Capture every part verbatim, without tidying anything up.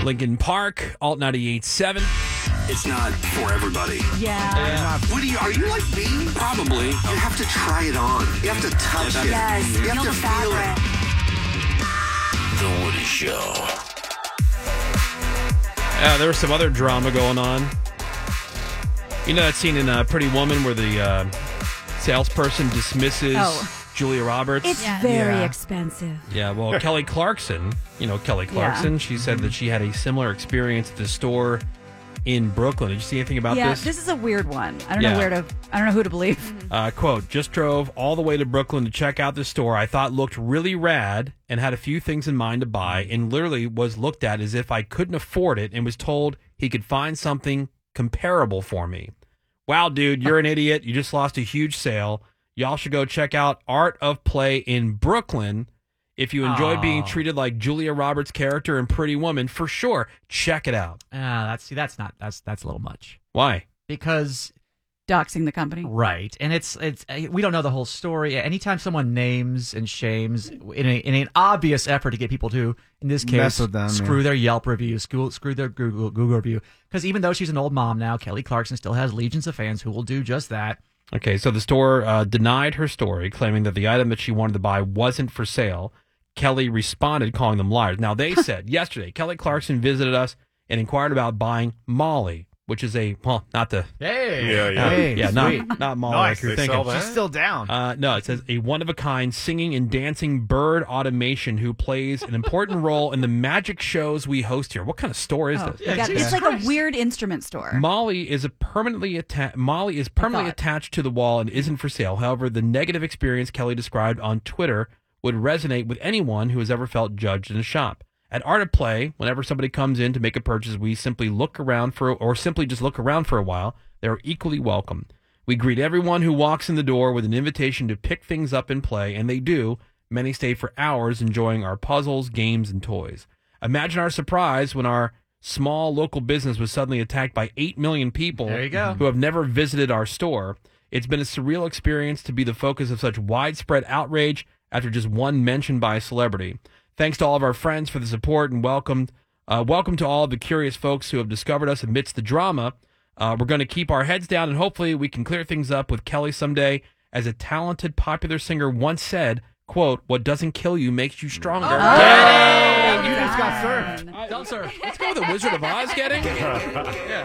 Lincoln Park, Alt ninety-eight point seven. It's not for everybody. Yeah. Yeah. What do you, are you like me? Probably. You have to try it on. You have to touch it. Yes. You have Feel to the feel fabric. it. The Woody Show. Uh, there was some other drama going on. You know that scene in uh, Pretty Woman where the uh, salesperson dismisses Oh. Julia Roberts? It's Yeah. very Yeah. expensive. Yeah, well, Kelly Clarkson, you know Kelly Clarkson, she said that she had a similar experience at the store in Brooklyn. Did you see anything about yeah, this? this is a weird one. I don't Yeah. know where to. I don't know who to believe. Uh, quote, just drove all the way to Brooklyn to check out the store I thought looked really rad and had a few things in mind to buy, and literally was looked at as if I couldn't afford it and was told he could find something comparable for me. Wow, dude, you're an idiot. You just lost a huge sale. Y'all should go check out Art of Play in Brooklyn. If you enjoy being Oh. treated like Julia Roberts' character in Pretty Woman, for sure, check it out. Ah, that's see, that's not that's that's a little much Why? because Doxing the company. right, and it's it's uh, we don't know the whole story. Anytime someone names and shames in, a, in an obvious effort to get people to, in this case, Mess with them, screw yeah. their Yelp review, screw, screw their Google Google review, because even though she's an old mom now, Kelly Clarkson still has legions of fans who will do just that. Okay, so the store uh, denied her story, claiming that the item that she wanted to buy wasn't for sale. Kelly responded, calling them liars. Now, they said yesterday, Kelly Clarkson visited us and inquired about buying Molly, which is a, well, not the, Hey, Yeah, yeah. uh, Hey, yeah, sweet. not, not Molly Nice, like you're they thinking. sell that? She's still down. Uh, no, it says a one-of-a-kind singing and dancing bird automation who plays an important role in the magic shows we host here. What kind of store is Oh, this? you got- Jesus it's like Christ. a weird instrument store. Molly is a permanently atta- Molly is permanently thought. attached to the wall and isn't for sale. However, the negative experience Kelly described on Twitter would resonate with anyone who has ever felt judged in a shop. At Art of Play, whenever somebody comes in to make a purchase, we simply look around for, or simply just look around for a while. They're equally welcome. We greet everyone who walks in the door with an invitation to pick things up and play, and they do. Many stay for hours enjoying our puzzles, games, and toys. Imagine our surprise when our small local business was suddenly attacked by eight million people There you go. who have never visited our store. It's been a surreal experience to be the focus of such widespread outrage after just one mention by a celebrity. Thanks to all of our friends for the support and welcome, uh, welcome to all of the curious folks who have discovered us amidst the drama. Uh, we're going to keep our heads down and hopefully we can clear things up with Kelly someday. As a talented popular singer once said, quote, what doesn't kill you makes you stronger. Get it! You just got served. I- Don't, sir. Let's go with the Wizard of Oz getting. Yeah.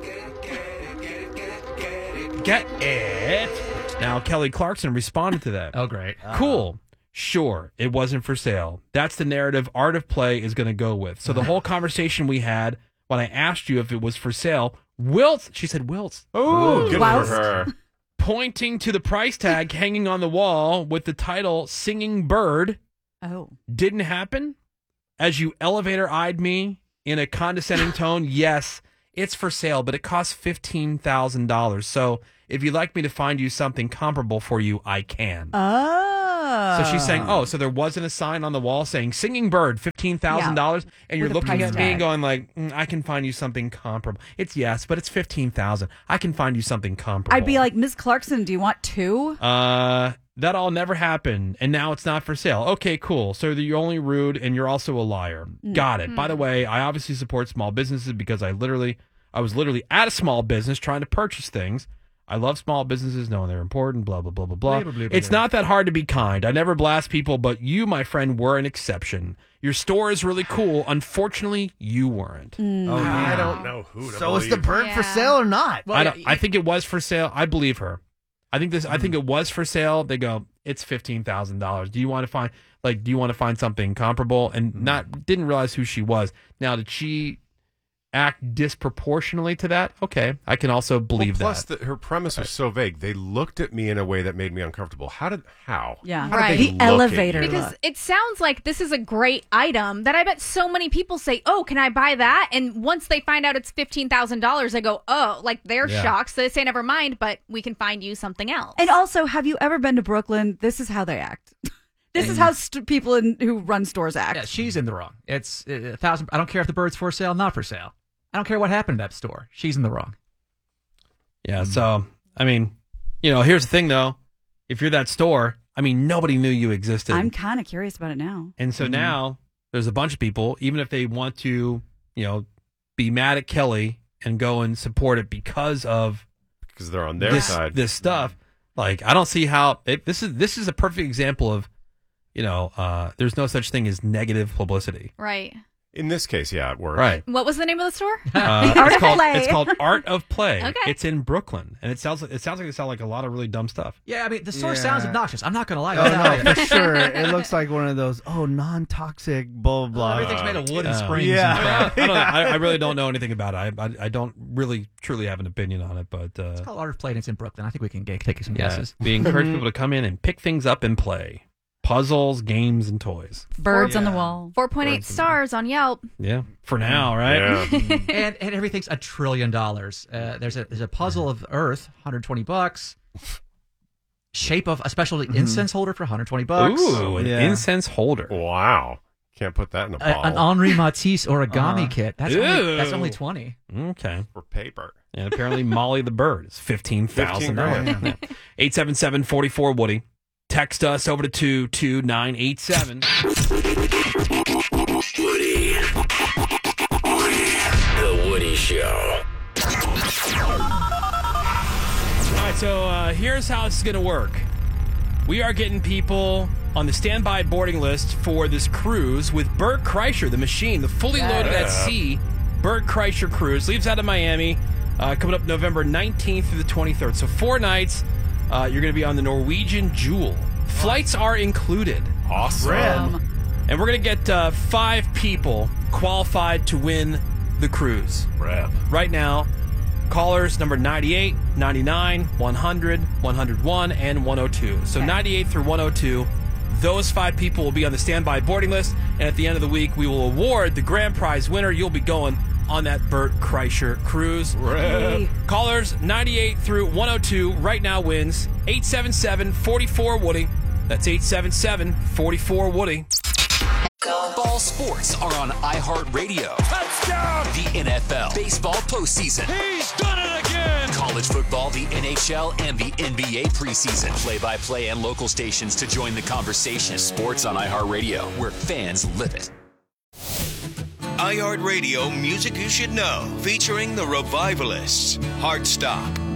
Get it. Now, Kelly Clarkson responded to that. Oh, great. Cool. Sure, it wasn't for sale. That's the narrative Art of Play is going to go with. So the whole conversation we had when I asked you if it was for sale, Wilt, she said Wilt, Ooh, good Whilst- for her. pointing to the price tag hanging on the wall with the title Singing Bird, Oh. didn't happen? As you elevator eyed me in a condescending tone, yes, it's for sale, but it costs fifteen thousand dollars. So if you'd like me to find you something comparable for you, I can. Oh. So she's saying, oh, so there wasn't a sign on the wall saying "Singing Bird, fifteen thousand dollars," and you're With a looking price at me and tag. going like, mm, "I can find you something comparable." It's yes, but it's fifteen thousand. I can find you something comparable. I'd be like, Miss Clarkson, do you want two? uh, that all never happened, and now it's not for sale. Okay, cool. So you're only rude, and you're also a liar. Got it. By the way, I obviously support small businesses because I literally, I was literally at a small business trying to purchase things. I love small businesses, knowing they're important, blah, blah, blah, blah, blah. Blah, blah, blah, It's blah. not that hard to be kind. I never blast people, but you, my friend, were an exception. Your store is really cool. Unfortunately, you weren't. Mm. Oh, I yeah. don't know who to So is the believe. bird for Yeah. sale or not? Well, I, don't, yeah, I think it was for sale. I believe her. I think this. I think Hmm. it was for sale. They go, it's fifteen thousand dollars. Do you want to find like? Do you want to find something comparable? And Hmm. not didn't realize who she was. Now, did she act disproportionately to that? Okay, I can also Well, believe plus, that. the, her premise was so vague. They looked at me in a way that made me uncomfortable. How did? How? Yeah. How did Right. they The look at elevator you? Because look. it sounds like this is a great item that I bet so many people say, oh, can I buy that? And once they find out it's fifteen thousand dollars, they go, oh, like they're Yeah. shocked. So they say, never mind, but we can find you something else. And also, have you ever been to Brooklyn? This is how they act. This is how st- people in, who run stores act. Yeah, she's in the wrong. It's uh, a thousand. I don't care if the bird's for sale, not for sale. I don't care what happened to that store. She's in the wrong. Yeah. So I mean, you know, here's the thing though. If you're that store, I mean, nobody knew you existed. I'm kind of curious about it now. And so now there's a bunch of people, even if they want to you know, be mad at Kelly and go and support it because of because they're on their this, side. this stuff. Like, I don't see how it, this is. This is a perfect example of, you know, uh, there's no such thing as negative publicity. Right. In this case, yeah, it works. Right. What was the name of the store? Uh, The Art it's of called, Play. It's called Art of Play. Okay. It's in Brooklyn, and it sounds like it sounds like they sell like a lot of really dumb stuff. Yeah, I mean, the store Yeah. sounds obnoxious. I'm not going to lie. Oh about no, it. for sure. It looks like one of those. Oh, non-toxic, blah blah. Everything's made of wood and Uh, springs. yeah. and crap. I, don't know, I, I really don't know anything about it. I, I, I don't really truly have an opinion on it, but uh, It's called Art of Play, and it's in Brooklyn. I think we can get, take some yeah, guesses. we encourage people to come in and pick things up and play puzzles, games, and toys. Birds on the Yeah. wall. four point eight stars on Yelp. Yeah, for now, right? Yeah. and and everything's a trillion dollars. Uh, there's a there's a puzzle of Earth, one hundred twenty bucks. Shape of a special incense holder for one hundred twenty bucks. Ooh, an Yeah. incense holder. Wow. Can't put that in a A- bottle. an Henri Matisse origami Uh-huh. kit. That's only, that's Ew. only twenty. Okay. for paper. And apparently Molly the Bird is fifteen thousand dollars. fifteen grand. eight seven seven, four four, Woody. Text us over to two two nine eight seven. Woody. The Woody Show. All right, so uh, here's how this is going to work. We are getting people on the standby boarding list for this cruise with Bert Kreischer, the machine, the fully loaded at sea Bert Kreischer cruise. Leaves out of Miami, uh, coming up November nineteenth through the twenty-third. So four nights, uh, you're going to be on the Norwegian Jewel. Flights are included. Awesome. Um, And we're going to get uh, five people qualified to win the cruise. Rep. Right now, callers number ninety-eight, ninety-nine, one hundred, one oh one, and one oh two. So ninety-eight through one oh two, those five people will be on the standby boarding list. And at the end of the week, we will award the grand prize winner. You'll be going on that Bert Kreischer cruise. Rep. Callers ninety-eight through one oh two right now wins eight seven seven, four four, Woody. That's eight seven seven, four four, Woody. Ball sports are on iHeartRadio. Touchdown! The N F L, baseball postseason. He's done it again! College football, the N H L, and the N B A preseason. Play-by-play and local stations to join the conversation. Sports on iHeartRadio, where fans live it. iHeartRadio Music You Should Know, featuring the Revivalists, Heartstop,